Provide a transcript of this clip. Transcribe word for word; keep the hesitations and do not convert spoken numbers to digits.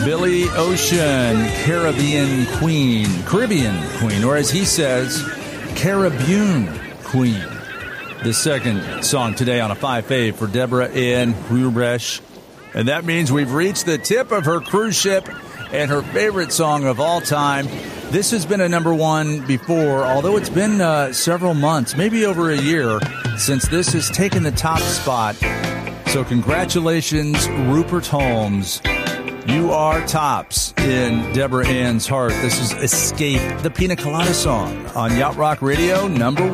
Billy Ocean, Caribbean Queen, Caribbean Queen, or as he says, Caribbean Queen. The second song today on a five fave for Deborah Ann Rubresh. And that means we've reached the tip of her cruise ship and her favorite song of all time. This has been a number one before, although it's been uh, several months, maybe over a year, since this has taken the top spot. So congratulations, Rupert Holmes. You are tops in Deborah Ann's heart. This is Escape, the Pina Colada song on Yacht Rock Radio, number one.